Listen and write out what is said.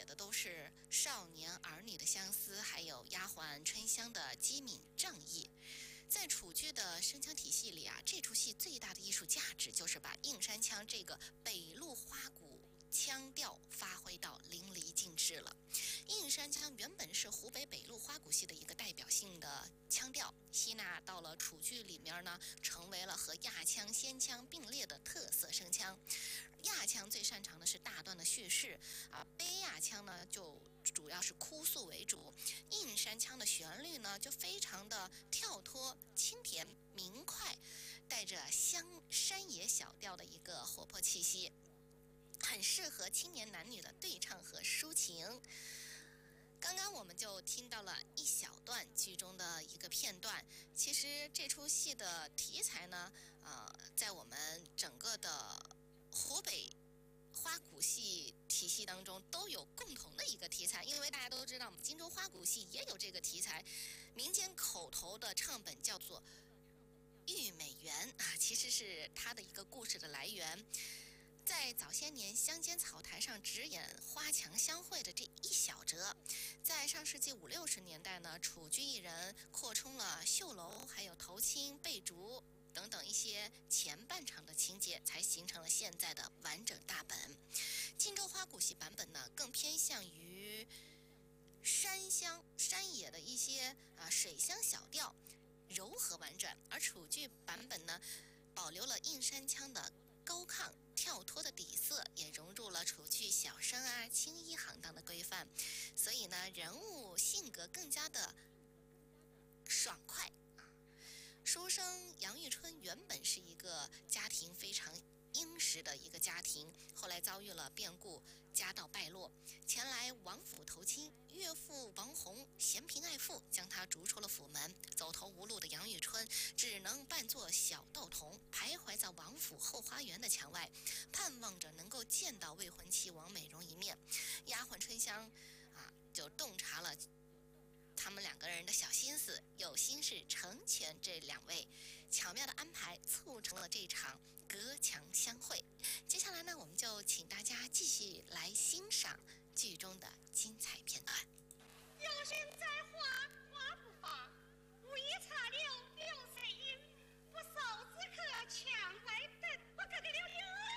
写的都是少年儿女的相思，还有丫鬟春香的机敏仗义。在楚剧的声腔体系里啊，这出戏最大的艺术价值就是把应山腔这个北陆花鼓腔调发挥到淋漓尽致了。应山腔原本是湖北北陆花鼓戏的一个代表性的腔调，吸纳到了楚剧里面呢，成为了和亚腔、仙腔并列的特色声腔。亚腔最擅长的是大段的叙事啊，卑亚腔呢就主要是哭诉为主，应山腔的旋律呢就非常的跳脱、清甜、明快，带着山野小调的一个活泼气息，很适合青年男女的对唱和抒情。刚刚我们就听到了一小段剧中的一个片段。其实这出戏的题材呢，在我们整个的湖北花鼓戏体系当中都有共同的一个题材，因为大家都知道，荆州花鼓戏也有这个题材。民间口头的唱本叫做玉美园啊，其实是它的一个故事的来源。在早些年乡间草台上只演花墙相会的这一小折，在上世纪50、60年代呢，楚剧艺人扩充了绣楼、还有头青、背竹等等一些前半场的情节，才形成了现在的完整大本。荆州花鼓戏版本呢，更偏向于山乡山野的一些水乡小调，柔和婉转；而楚剧版本呢，保留了应山腔的高亢跳脱的底色，也融入了楚剧小生啊、青衣行当的规范，所以呢，人物性格更加的爽快。书生杨玉春原本是一个家庭非常殷实的一个家庭，后来遭遇了变故，家道败落，前来王府投亲。岳父王弘嫌贫爱富，将他逐出了府门。走投无路的杨玉春只能扮作小道童，徘徊在王府后花园的墙外，盼望着能够见到未婚妻王美容一面。丫鬟春香就洞察了他们两个人的小心思，有心事成全这两位，巧妙的安排促成了这场隔墙相会。接下来呢，我们就请大家继续来欣赏剧中的精彩